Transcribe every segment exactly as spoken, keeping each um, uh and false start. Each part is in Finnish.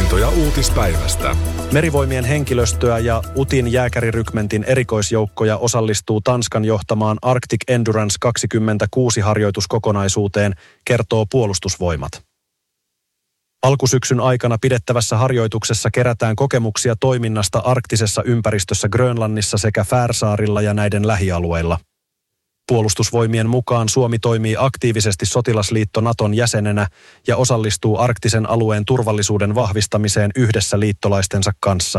poimintoja uutispäivästä. Merivoimien henkilöstöä ja U T In jääkärirykmentin erikoisjoukkoja osallistuu Tanskan johtamaan Arctic Endurance kaksikymmentäkuusi-harjoituskokonaisuuteen, kertoo Puolustusvoimat. Alkusyksyn aikana pidettävässä harjoituksessa kerätään kokemuksia toiminnasta arktisessa ympäristössä Grönlannissa sekä Färsaarilla ja näiden lähialueilla. Puolustusvoimien mukaan Suomi toimii aktiivisesti sotilasliitto Naton jäsenenä ja osallistuu arktisen alueen turvallisuuden vahvistamiseen yhdessä liittolaistensa kanssa.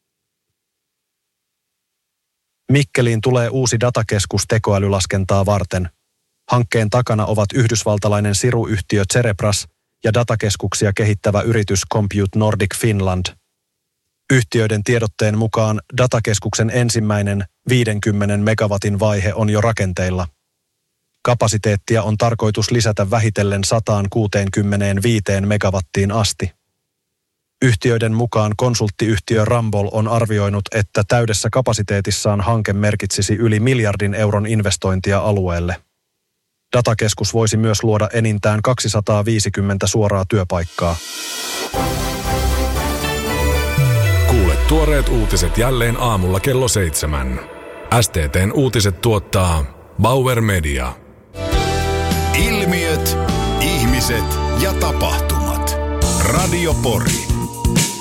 Mikkeliin tulee uusi datakeskus tekoälylaskentaa varten. Hankkeen takana ovat yhdysvaltalainen siruyhtiö Cerebras ja datakeskuksia kehittävä yritys Compute Nordic Finland. Yhtiöiden tiedotteen mukaan datakeskuksen ensimmäinen viidenkymmenen megawatin vaihe on jo rakenteilla. Kapasiteettia on tarkoitus lisätä vähitellen sata kuusikymmentäviisi megawattiin asti. Yhtiöiden mukaan konsulttiyhtiö Ramboll on arvioinut, että täydessä kapasiteetissaan hanke merkitsisi yli miljardin euron investointia alueelle. Datakeskus voisi myös luoda enintään kaksisataaviisikymmentä suoraa työpaikkaa. Kuule tuoreet uutiset jälleen aamulla kello seitsemän. S T T:n uutiset tuottaa Bauer Media. Ilmiöt, ihmiset ja tapahtumat. Radio Pori.